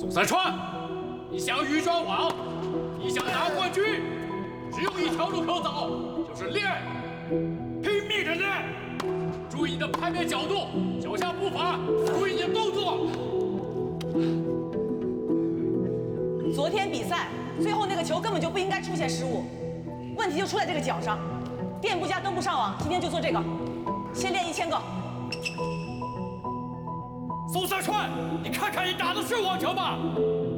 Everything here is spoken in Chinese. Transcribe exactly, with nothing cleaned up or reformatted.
宋三川，你想羽转网，你想拿冠军，只有一条路可走，就是练，拼命的练。注意你的拍面角度，脚下步伐，注意你的动作。 昨天比赛最后那个球根本就不应该出现失误，问题就出在这个脚上。垫步加蹬步上网，今天就做这个，先练一千个。 宋三川，你看看你打的是网球吗？